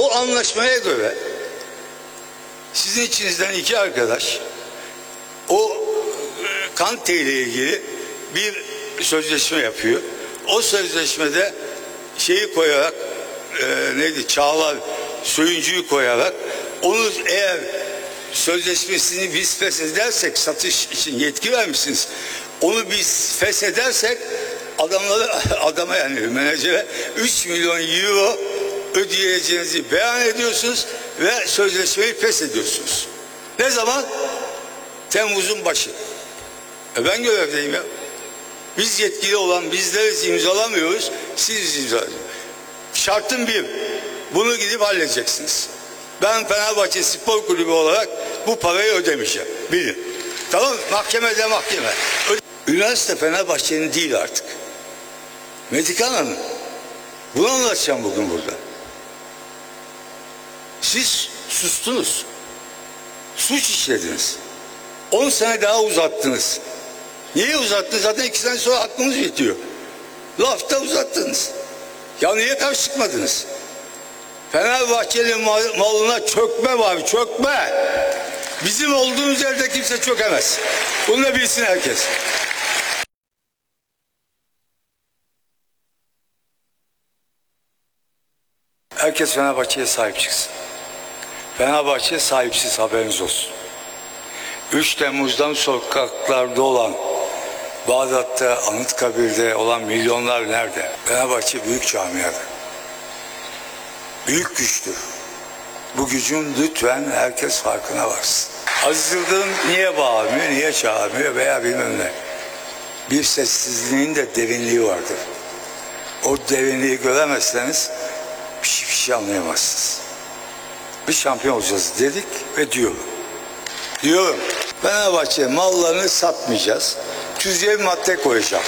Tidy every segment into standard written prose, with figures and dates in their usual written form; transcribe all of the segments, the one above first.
O anlaşmaya göre sizin içinizden 2 arkadaş o Kante ile ilgili bir sözleşme yapıyor. O sözleşmede şeyi koyarak Çağlar Söyüncü'yü koyarak onu eğer sözleşmesini biz feshedersek, satış için yetki vermişsiniz, onu biz feshedersek adama yani menajere 3 milyon euro ödeyeceğinizi beyan ediyorsunuz ve sözleşmeyi feshediyorsunuz. Ne zaman? Temmuz'un başı. Ben görevdeyim ya. Biz yetkili olan bizleriz, imzalamıyoruz, siz imzalayın. Şartım bir, bunu gidip halledeceksiniz. Ben Fenerbahçe Spor Kulübü olarak bu parayı ödemeyeceğim. Bilin. Tamam, mahkemede mahkeme. Üniversite Fenerbahçe'nin değil artık. Medikan Hanım. Bunu anlatacağım bugün burada. Siz sustunuz. Suç işlediniz. 10 sene daha uzattınız. Niye uzattınız? Zaten 2 sene sonra aklınız yetiyor. Lafta uzattınız. Ya niye karşı çıkmadınız? Fenerbahçe'nin malına çökme var, çökme. Bizim olduğumuz yerde kimse çökemez. Bunu da bilsin herkes. Herkes Fenerbahçe'ye sahip çıksın. Fenerbahçe sahipsiz, haberiniz olsun. 3 Temmuz'dan sokaklarda olan, Bağdat'ta, Anıtkabir'de olan milyonlar nerede? Fenerbahçe büyük camiada. Büyük güçtür. Bu gücün lütfen herkes farkına varsın. Aziz Yıldırım niye bağırmıyor, niye çağırmıyor veya bilmem ne. Bir sessizliğin de derinliği vardır. O derinliği göremezseniz bir şey anlayamazsınız. Biz şampiyon olacağız dedik ve diyorum. Fenerbahçe mallarını satmayacağız. Tüzüğe bir madde koyacağım.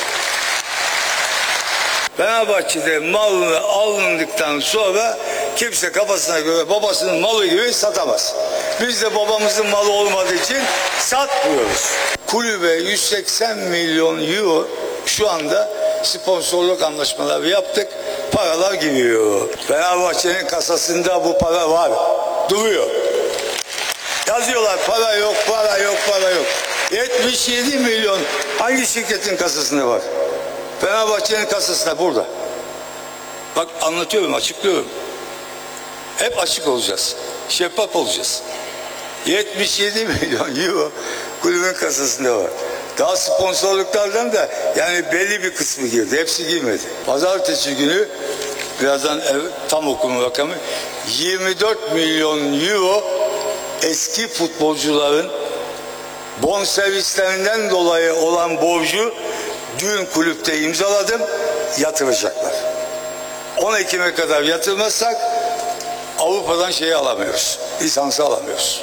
Fenerbahçe'de malını alındıktan sonra kimse kafasına göre babasının malı gibi satamaz. Biz de babamızın malı olmadığı için satmıyoruz. Kulübe 180 milyon euro şu anda sponsorluk anlaşmaları yaptık. Paralar giriyor. Fenerbahçe'nin kasasında bu para var. Duruyor. Yazıyorlar para yok, para yok, para yok. 77 milyon hangi şirketin kasasında var? Fenerbahçe'nin kasasında burada. Bak anlatıyorum, açıklıyorum. Hep açık olacağız. Şeffaf olacağız. 77 milyon euro kulübün kasasında var. Daha sponsorluklardan da yani belli bir kısmı girdi. Hepsi girmedi. Pazartesi günü birazdan tam okuma rakamı 24 milyon euro eski futbolcuların bonservislerinden dolayı olan borcu dün kulüpte imzaladım, yatıracaklar. 10 Ekim'e kadar yatırmazsak Avrupa'dan şeyi alamıyoruz, lisansı alamıyoruz.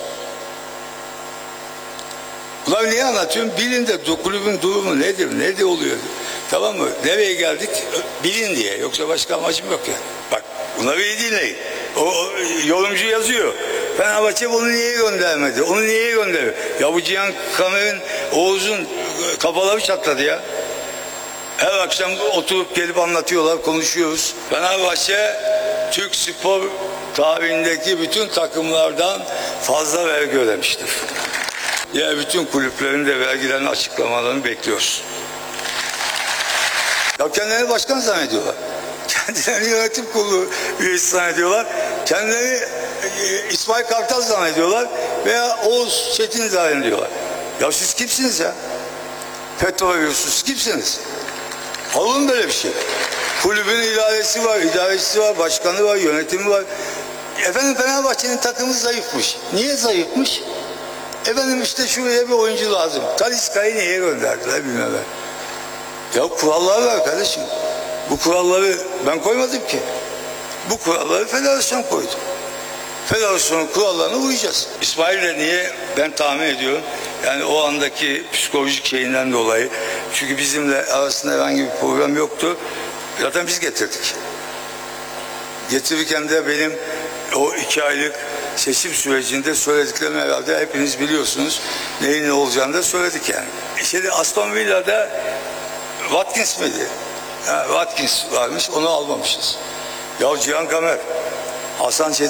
Bunları niye anlatıyorum? Bilin de kulübün durumu nedir, ne oluyor? Tamam mı? Nereye geldik? Bilin diye. Yoksa başka amacım yok yani. Bak bunları iyi dinleyin. O yorumcu yazıyor. Fenerbahçe bunu niye göndermedi? Onu niye gönderiyor? Ya bu Cihan Kamer'in, Oğuz'un kafaları çatladı ya. Her akşam oturup gelip anlatıyorlar, konuşuyoruz. Fenerbahçe Türk spor tarihindeki bütün takımlardan fazla vergi ödemiştir. Yani bütün kulüplerin de vergilerini açıklamalarını bekliyoruz. Ya kendilerini başkan zannediyorlar. Kendilerini yönetim kurulu üyesi zannediyorlar. Kendilerini İsmail Kartal zannediyorlar veya Oğuz Çetin zannediyorlar. Ya siz kimsiniz ya? FETÖ veriyorsunuz, kimsiniz? Alın böyle bir şey. Kulübün idaresi var, idarecisi var, başkanı var, yönetimi var. Efendim Fenerbahçe'nin takımı zayıfmış. Niye zayıfmış? Efendim işte şuraya bir oyuncu lazım. Talisca'yı niye gönderdiler bilmem ne. Ya kurallar var kardeşim. Bu kuralları ben koymadım ki. Bu kuralları federasyon koydu. Federasyonun kurallarına uyacağız. İsmail de niye ben tahmin ediyorum. Yani o andaki psikolojik şeyinden dolayı. Çünkü bizimle arasında herhangi bir problem yoktu. Zaten biz getirdik. Getirirken de benim o 2 aylık seçim sürecinde söylediklerimi herhalde hepiniz biliyorsunuz. Neyin ne olacağını da söyledik yani. Şimdi Aston Villa'da Watkins miydi? Watkins varmış, onu almamışız. Ya Cihan Kamer, Hasan Çetin